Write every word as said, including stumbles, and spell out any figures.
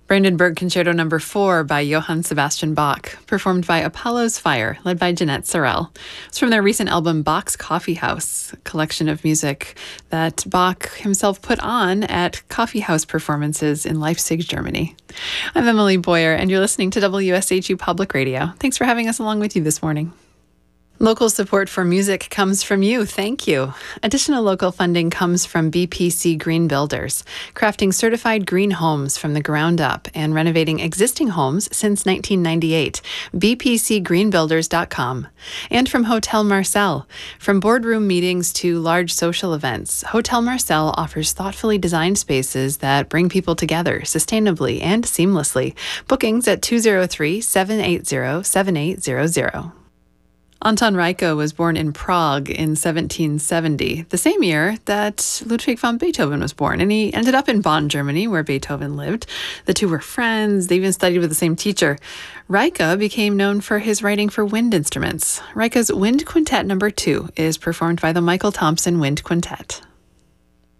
Brandenburg Concerto Number four by Johann Sebastian Bach, performed by Apollo's Fire, led by Jeanette Sorel. It's from their recent album Bach's Coffee House, a collection of music that Bach himself put on at coffee house performances in Leipzig, Germany. I'm Emily Boyer, and you're listening to W S H U Public Radio. Thanks for having us along with you this morning. Local support for music comes from you. Thank you. Additional local funding comes from B P C Green Builders, crafting certified green homes from the ground up and renovating existing homes since nineteen ninety-eight. b p c green builders dot com. And from Hotel Marcel. From boardroom meetings to large social events, Hotel Marcel offers thoughtfully designed spaces that bring people together sustainably and seamlessly. Bookings at two oh three, seven eight zero, seven eight zero zero. Anton Reicha was born in Prague in seventeen seventy, the same year that Ludwig van Beethoven was born, and he ended up in Bonn, Germany, where Beethoven lived. The two were friends. They even studied with the same teacher. Reicha became known for his writing for wind instruments. Reicha's Wind Quintet Number two is performed by the Michael Thompson Wind Quintet.